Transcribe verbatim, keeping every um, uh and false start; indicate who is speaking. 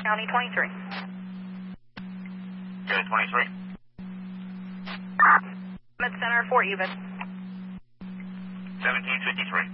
Speaker 1: County twenty-three.
Speaker 2: Good, twenty-three.
Speaker 1: Mid Center for even.
Speaker 2: seventeen fifty-three.